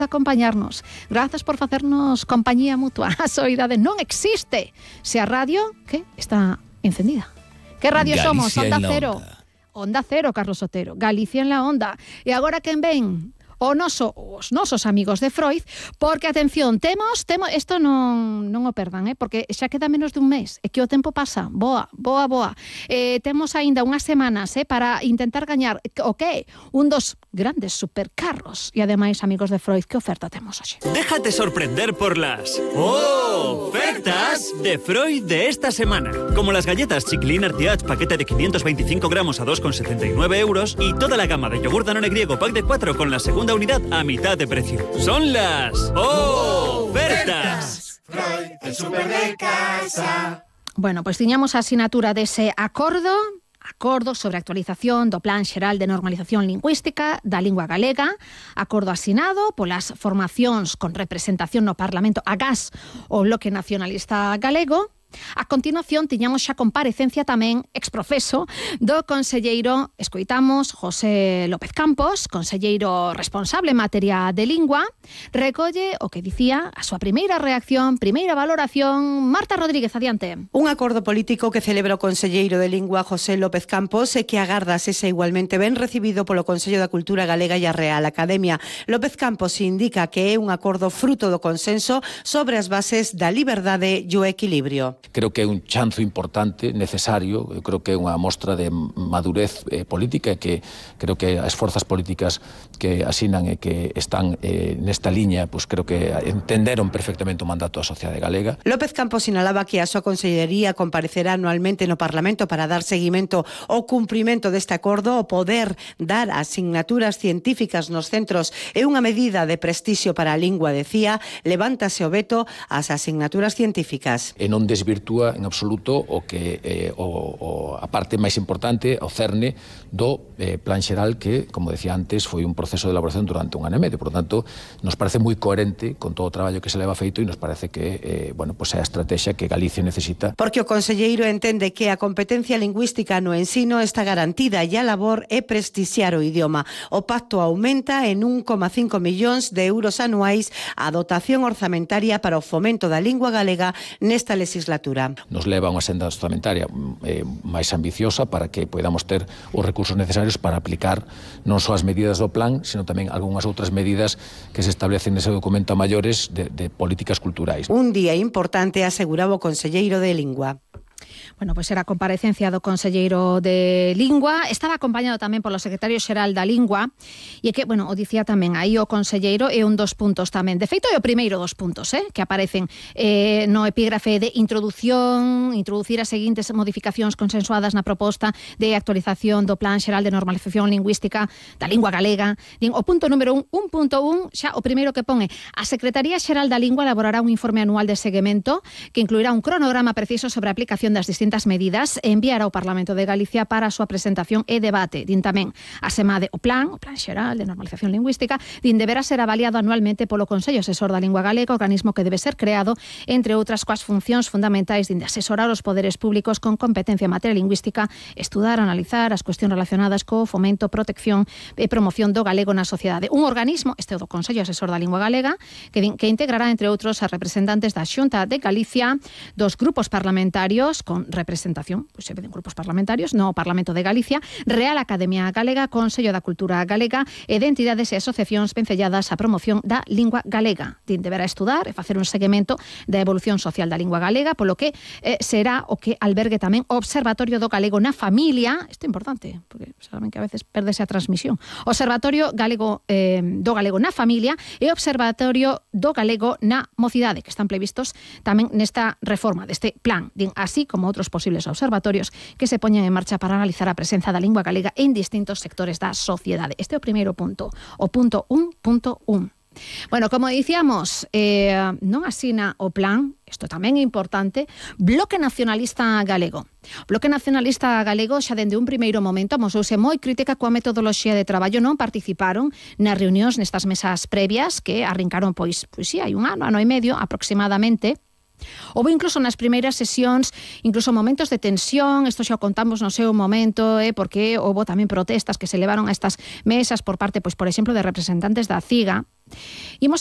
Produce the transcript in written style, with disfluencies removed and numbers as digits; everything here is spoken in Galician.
acompañarnos. Grazas por facernos compañía mutua. A soidade non existe se a radio que está encendida. Que radio Galicia somos? Onda en la Cero. onda. Onda Cero, Carlos Otero. Galicia en la onda. E agora quen ven? Os nosos amigos de Freud, porque, atención, temos isto non o perdan, porque xa queda menos dun mes, e que o tempo pasa, boa. Temos aínda unhas semanas para intentar gañar o que? Un dos grandes supercarros. E ademais, amigos de Freud, que oferta temos hoxe? Déjate sorprender por las ofertas de Freud de esta semana. Como las galletas Chiclin Artiach paquete de 525 gramos a 2,79 euros y toda la gama de yogur Danone griego pack de 4 con la segunda unidad a mitad de precio. Son las ofertas. Freud, el super de casa. Bueno, pois tiñamos a asinatura dese acordo sobre a actualización do Plan Xeral de Normalización Lingüística da Lingua Galega, acordo asinado polas formacións con representación no Parlamento agás o Bloque Nacionalista Galego. A continuación, tiñamos xa comparecencia tamén exprofeso do conselleiro, escoitamos, José López Campos, conselleiro responsable en materia de lingua, recolle o que dicía a súa primeira reacción, primeira valoración. Marta Rodríguez, adiante. Un acordo político que celebra o conselleiro de lingua José López Campos e que agarda sexa igualmente ben recibido polo Consello da Cultura Galega e a Real Academia. López Campos indica que é un acordo fruto do consenso sobre as bases da liberdade e o equilibrio. Creo que é un chanzo importante, necesario, eu creo que é unha mostra de madurez política e que creo que as forzas políticas que asinan e que están nesta liña, pues creo que entenderon perfectamente o mandato da sociedade galega. López Campos sinalaba que a súa consellería comparecerá anualmente no Parlamento para dar seguimento ao cumprimento deste acordo. O poder dar asignaturas científicas nos centros é unha medida de prestixio para a lingua, decía, levántase o veto ás asignaturas científicas. E non desvirtúa en absoluto o que a parte máis importante, o cerne do Plan Xeral que, como decía antes, foi un proceso de elaboración durante un ano e medio. Por tanto, nos parece moi coherente con todo o traballo que se leva feito e nos parece que é a estrategia que Galicia necesita. Porque o conselleiro entende que a competencia lingüística no ensino está garantida e a labor é prestixiar o idioma. O pacto aumenta en 1,5 millóns de euros anuais a dotación orzamentaria para o fomento da lingua galega nesta legislatura. Nos leva a unha senda orzamentaria máis ambiciosa para que podamos ter os recursos necesarios para aplicar non só as medidas do plan, sino tamén algunhas outras medidas que se establecen nese documento a maiores de políticas culturais. Un día importante, aseguraba o conselleiro de Lingua. Bueno, pois era a comparecencia do conselleiro de Lingua, estaba acompañado tamén polo secretario xeral da Lingua, e que, bueno, o dicía tamén aí o conselleiro, é un dos puntos tamén. De feito, é o primeiro dos puntos, que aparecen no epígrafe de introducir as seguintes modificacións consensuadas na proposta de actualización do Plan Xeral de Normalización Lingüística da Lingua Galega. O punto número 1.1, xa o primeiro que pone: a Secretaría Xeral da Lingua elaborará un informe anual de seguimento que incluirá un cronograma preciso sobre a aplicación das distintas medidas e enviará ao Parlamento de Galicia para a súa presentación e debate. Din tamén, asemade o Plan Xeral de Normalización Lingüística, deberá ser avaliado anualmente polo Consello Asesor da Lingua Galega, organismo que debe ser creado, entre outras, coas funcións fundamentais de asesorar os poderes públicos con competencia en materia lingüística, estudar, analizar as cuestións relacionadas co fomento, protección e promoción do galego na sociedade. Un organismo, este do Consello Asesor da Lingua Galega, que integrará, entre outros, a representantes da Xunta de Galicia, dos grupos parlamentarios con representación, pois se piden grupos parlamentarios, no Parlamento de Galicia, Real Academia Galega, Consello da Cultura Galega e de entidades e asociacións vencelladas á promoción da lingua galega. Deberá estudar e facer un seguimento da evolución social da lingua galega, polo que será o que albergue tamén o Observatorio do Galego na Familia. Isto é importante, porque saben que a veces perdese a transmisión. Observatorio Galego do Galego na Familia e Observatorio do Galego na Mocidade, que están previstos tamén nesta reforma deste plan, así como outros posibles observatorios que se poñen en marcha para analizar a presenza da lingua galega en distintos sectores da sociedade. Este é o primeiro punto, o punto 1.1. Bueno, como dicíamos, non asina o plan, isto tamén é importante, Bloque Nacionalista Galego. Bloque Nacionalista Galego xa dende un primeiro momento amosouse moi crítica coa metodoloxía de traballo, non participaron nas reunións nestas mesas previas que arrincaron, pois si, hai un ano e medio aproximadamente. Houve incluso nas primeiras sesións, incluso momentos de tensión, isto xa o contamos no seu momento, porque houve tamén protestas que se levaron a estas mesas por parte, pois por exemplo, de representantes da CIGA, Imos